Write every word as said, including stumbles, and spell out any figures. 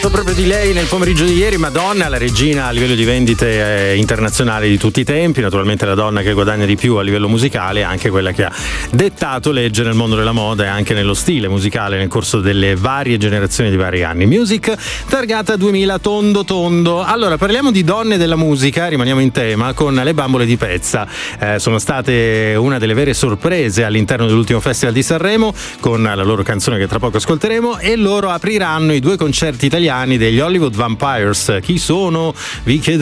Proprio di lei nel pomeriggio di ieri, Madonna, la regina a livello di vendite eh, internazionali di tutti i tempi, naturalmente la donna che guadagna di più a livello musicale, anche quella che ha dettato legge nel mondo della moda e anche nello stile musicale nel corso delle varie generazioni di vari anni. Music targata duemila tondo tondo. Allora, parliamo di donne della musica, rimaniamo in tema con le Bambole di Pezza. Eh, sono state una delle vere sorprese all'interno dell'ultimo Festival di Sanremo con la loro canzone che tra poco ascolteremo, e loro apriranno i due concerti italiani degli Hollywood Vampires. Chi sono? Vi chiedo